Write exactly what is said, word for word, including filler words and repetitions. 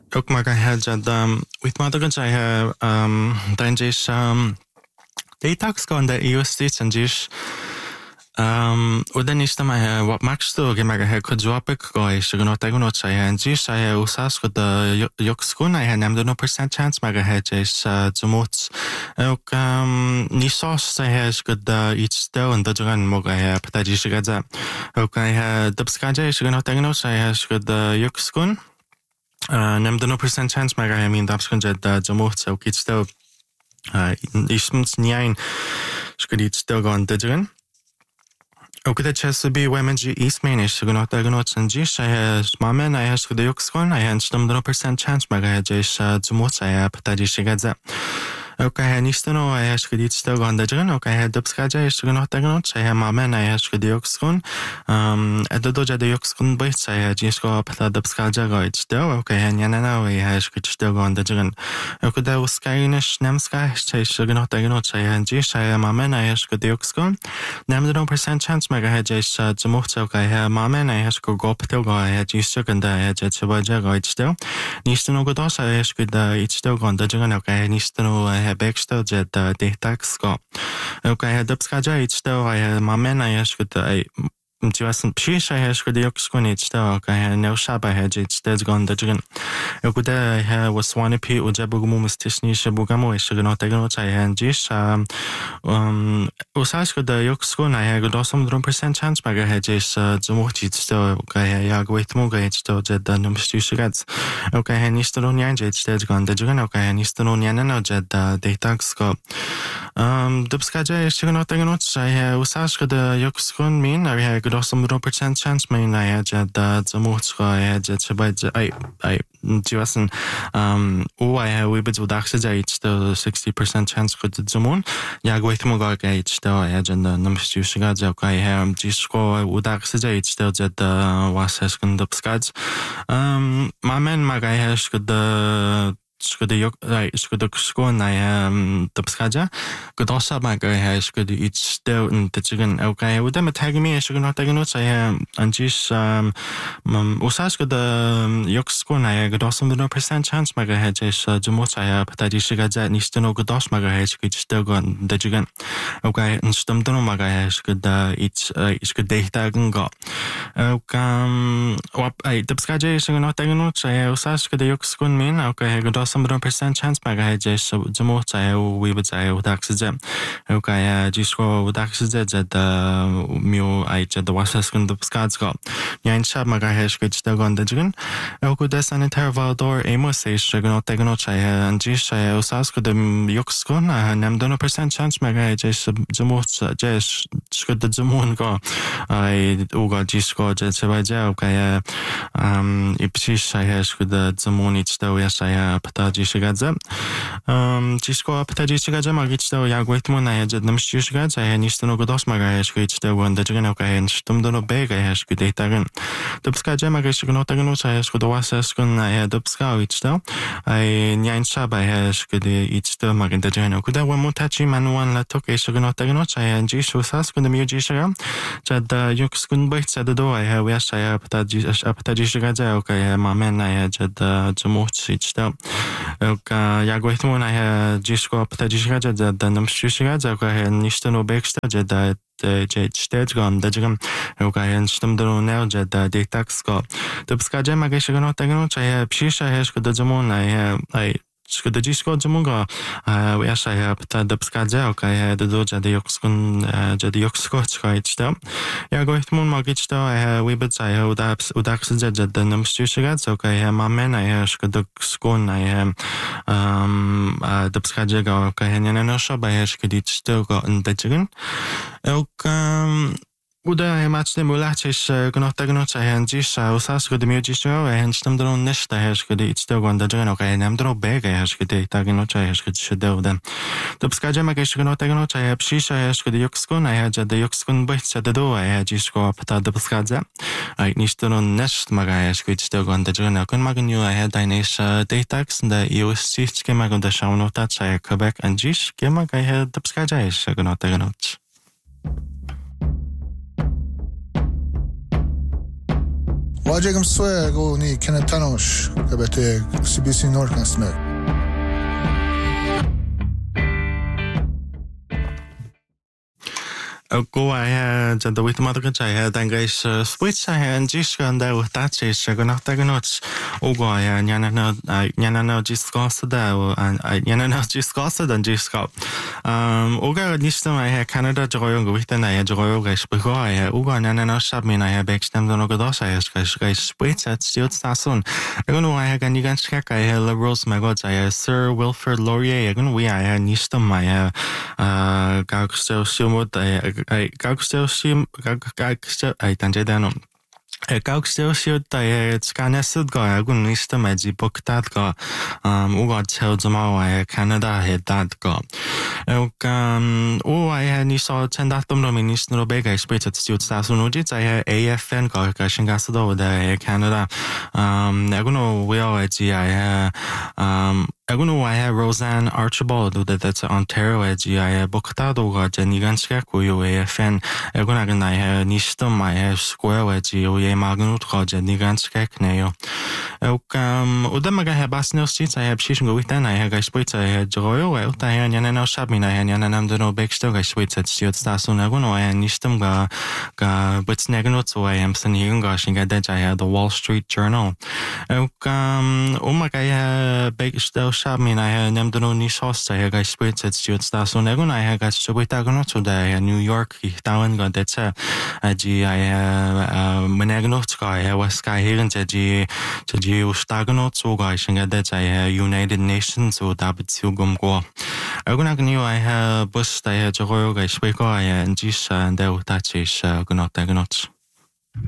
ook maar had dat um with mother I have um dan just um detox kan de E O states en just um udan is tama wat max to gemaga he kujwapik ko is gonna tago no chai and just I usas ko de yokskun I had no percent chance maga he just zumot ook um ni sauce I has good each still and the jogan moga he pataji shigaza ook I had dubskaja is gonna tago no chai has good yokskun nemde no percent chance maga he min dubskun jet zumot ook it's still uh isms nine should it still go on the jogan ook dat chess be women G East main is gonna tago no change I has mamen I has good yokskun I had nemde no percent chance maga he just zumot I pataji shigaza Okay, nistano I has good still on the journal. Okay, had dubskaja is gonna take notes. I have my man I has good yoxkun. Um, at the doja the yoxkun bits I had just go up the dubskaja go it's still okay, and yanana I has good still on the journal. Okay, that was skynish namska chase gonna take notes. I had just I have my man I has good yoxkun. Nam no percent chance mega had just the most okay, I have my man I has go go up to go I had just second I had just baja go it's still. Nistano go dos I has good it's still on the journal. Okay, nistano I Baxter jet the detox go. Okay, I had dubskaja it's still I had my man I asked good I wasn't pish I has good yoxkun it's still okay, I had no shop I had it's dead gone the dragon. Okay, I had was one p ujabugumu mistishni shabugamo is gonna take notes I had jish um um usas good yoxkun I had good some percent chance maga had just zumot it's still okay, I wait more it's still jet the number two shigads. Okay, I had nisto nyan it's dead gone the dragon. Okay, I nisto nyan no jet the detox go. Um dubskaja is gonna take notes I had usas good yoxkun mean I had good some percent chance mean I had jet the zumot I had jet I I Jiwasan um oh I have we bit with oxygen it's the sixty percent chance could the moon. Yeah, wait more go it's still I had the number two shigads okay I have disco with oxygen it's still jet the was has kun dubskads. Um my man mag I has good the Skulle jag nej skulle sko nej dubskaja godosa maga has skulle it still inte chicken okay och det med tag me skulle nog tagga något säga anjis um usas skulle jag sko nej godosa med no percent chance maga has jumot säga pataji shigaja nisto no godos maga has skulle still go the chicken okay and stum dono maga has skulle it skulle data go okay what I dubskaja skulle nog tagga något säga usas skulle jag sko min okay godos some percent chance maga had just zumot I we would say with oxygen. Okay, just go with oxygen that the mu I jet the wasas kun the skads go. Yan shab maga has good still on the jigan. Okay, that's an interval door amos say sugar take no chai and just I usas could the yoks kun nam dono percent chance maga just zumot just should the zumun go. I uga just go jet sebaja okay um ipsish I has good the zumun it's the yes I pataji shigadza. Um Chisko pataji shigadza magichta yagwetmo na yajad namshi shigadza ya nistano godos maga yashkita wanda jigana ka yan stumdono bega yashkita tagan. Dubskaja magashigno tagno sa yashkudo wasas kun ya dubska ichta. I nyan shaba yashkida ichta maginda jigana kuda wamutachi manuan la toke shigno tagno sa yan jishu sas kun the muji shiga. Jad yuks kun bait sa do I have yashaya pataji pataji shigadza okay my man na yajad jumot ichta. Okay, ja gweit mo na ha jisko pataji shigaja da da namshi shigaja ka ha nishta no beksta ja da jet stage gone da jigam okay and stum do now ja da detox go dubskaja magashiga no tagno cha pshisha hash ko da jamo na ha ai skulle jisko jamunga we asha ha pata dubskaja okay da do ja da yokskun ja da yoksko chkaitsta ja gweit mo magichta ha we bit sa ha da udax ja ja da namshi shigaja okay ha mamen ha skulle skon na um dubskaja go okay nyana no shoba ha skulle still go in da jigan ook um Uda match mulach is gonna take notes I and just usas good music show and stum do nesta has good it's still going the journal okay nam do bega has good taking notes I has good shadow then dubskaja magish gonna take notes I have shisha has good yokskun I had the yokskun bait sa do I had just go pata dubskaja I nista no nest maga has good still going the journal kun magnu I had dines datax the E O S ke magon the show note that I Quebec and just ke mag I had dubskaja is gonna take notes Wajegam Swag o ni Kenetanosh, Kabete, C B C North Smith. Go I had the with mother I had and guys switch I and just and there with that is going to take a note. Oh, I and Yana Yana just got there and I Yana just got it and just got. Um, Oga Nistam I had Canada Joy with an I had Joy guys before I had Uga and Yana shop mean I had baked them on Ogados. I guys guys switch at still soon. I don't know I had any guns check. I had Rose my gods. I had Sir Wilfred Laurier. I don't know we I had Nistam I have uh Gagster Sumut. I I Gagster Sim Gagster I Tanjadano. Gagster should I scanested guy. I couldn't list them as book that guy. Um, who got tells them how I Canada had that guy. Um, oh, I had ni saw ten that them no minister no big I split at Stuart Sasson. I had A F N guy, Gashin Gassado, the Canada. Um, I don't know where I had um. I don't know I have Roseanne Archibald that that's Ontario edgy I have Boctado got Jenny Ganska you A F N I gonna I have Nistum I have Square edgy o ye Magnut got Jenny Ganska neo. Um Udamaga have Basno seats I have Shishin go with then I have guys split I had Joyo I had Yana Shabin I had Yana no Bakester I switch at Stuart Stasson I don't know I had Nistum ga ga but Snaganut so I am San gosh and get I had the Wall Street Journal. Um oh my I have Bakester shab mean I had named no niche host I had guys split at Stuart Stasson I I had got so with Agonot today New York down got that's a G I have Menagonot guy was sky here and G to G Stagonot so guys and that's I United Nations so that would still go go. I gonna knew I have bus I had Jogo guys speak I and just and that's is Gonot Agonot.